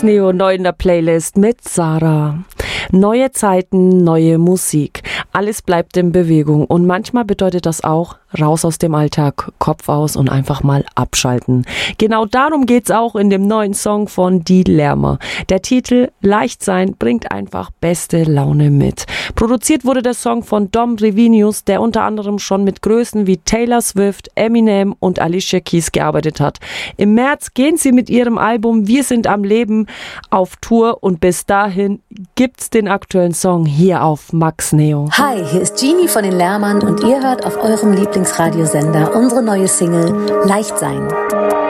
Max Neo neu in der Playlist mit Sarah. Neue Zeiten, neue Musik. Alles bleibt in Bewegung und manchmal bedeutet das auch raus aus dem Alltag, Kopf aus und einfach mal abschalten. Genau darum geht's auch in dem neuen Song von Die Lärmer. Der Titel Leicht sein bringt einfach beste Laune mit. Produziert wurde der Song von Dom Revinius, der unter anderem schon mit Größen wie Taylor Swift, Eminem und Alicia Keys gearbeitet hat. Im März gehen sie mit ihrem Album Wir sind am Leben auf Tour und bis dahin gibt's den aktuellen Song hier auf Max Neo. Hi, hier ist Genie von den Lärmern und ihr hört auf eurem Lieblingsradiosender unsere neue Single Leicht sein.